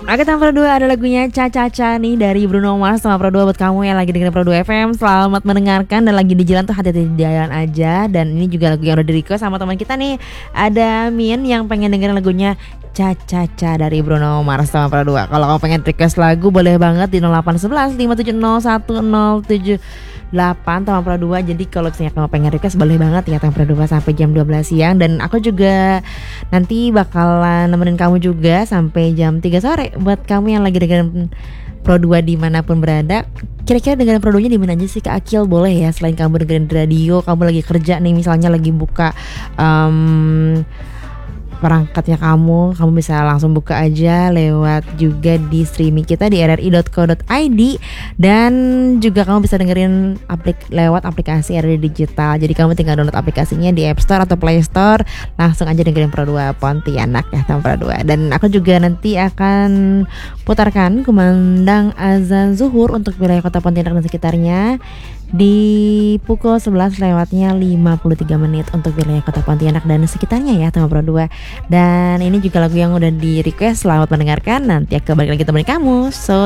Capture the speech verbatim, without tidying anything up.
Oke, Tam Pro dua ada lagunya Ca-Ca-Ca nih dari Bruno Mars sama Pro dua buat kamu yang lagi dengerin Pro dua F M. Selamat mendengarkan dan lagi di jalan tuh hati-hati di jalan aja. Dan ini juga lagu yang udah di request sama teman kita nih. Ada Min yang pengen dengerin lagunya Ca-Ca-Ca dari Bruno Mars sama Pro dua. Kalau kamu pengen request lagu boleh banget di nol delapan satu satu lima tujuh nol satu nol tujuh delapan sama Pro dua. Jadi kalau misalnya kamu pengen request boleh banget ya Tam Pro dua sampai jam dua belas siang. Dan aku juga nanti bakalan nemenin kamu juga sampai jam tiga sore. Buat kamu yang lagi dengerin Pro dua dimanapun berada, kira-kira dengerin Pro dua-nya di mana aja sih Kak Akil? Boleh ya, selain kamu dengerin radio, kamu lagi kerja nih misalnya lagi buka um, perangkatnya kamu, kamu bisa langsung buka aja lewat juga di streaming kita di r r i dot co dot i d. Dan juga kamu bisa dengerin aplik lewat aplikasi R R I Digital. Jadi kamu tinggal download aplikasinya di App Store atau Play Store, langsung aja dengerin Pro dua Pontianak ya, Tam Pro dua. Dan aku juga nanti akan putarkan kumandang azan zuhur untuk wilayah kota Pontianak dan sekitarnya di pukul sebelas lewatnya lima puluh tiga menit untuk wilayah kota Pontianak dan sekitarnya ya, Tam Pro dua. Dan ini juga lagu yang udah di request. Selamat mendengarkan. Nanti aku balik lagi temenin kamu. So